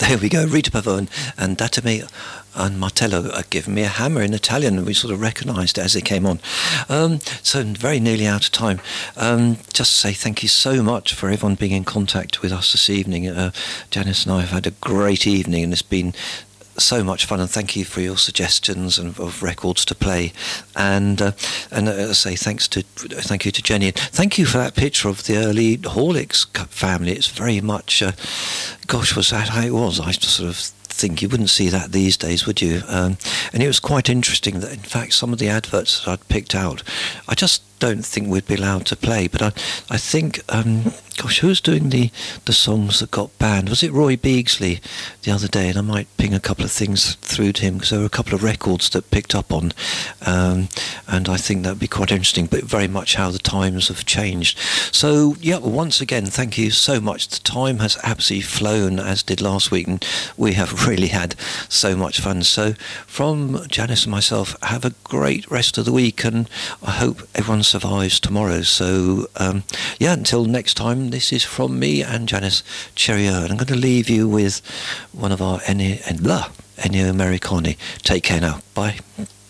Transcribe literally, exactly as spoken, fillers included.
There we go. Rita Pavone and Datame and Martello are giving me a hammer in Italian, and we sort of recognised it as they came on. Um, so very nearly out of time. Um, just to say thank you so much for everyone being in contact with us this evening. Uh, Janice and I have had a great evening, and it's been so much fun, and thank you for your suggestions and of records to play, and uh, and uh, I say thanks to thank you to Jenny, and thank you for that picture of the early Horlicks family. It's very much uh, gosh, was that how it was? I just sort of think you wouldn't see that these days, would you? Um, and it was quite interesting that in fact some of the adverts that I'd picked out, I just don't think we'd be allowed to play, but I I think um, gosh, who was doing the the songs that got banned? Was it Roy Beagsley the other day? And I might ping a couple of things through to him, because there were a couple of records that picked up on, um, and I think that'd be quite interesting, but very much how the times have changed. So yeah, well, once again, thank you so much. The time has absolutely flown, as did last week, and we have really had so much fun. So from Janice and myself, have a great rest of the week, and I hope everyone survives tomorrow. So um, yeah, until next time, this is from me and Janice. Cheerio, and I'm going to leave you with one of our Ennio, Ennio Morricone. Take care now. Bye.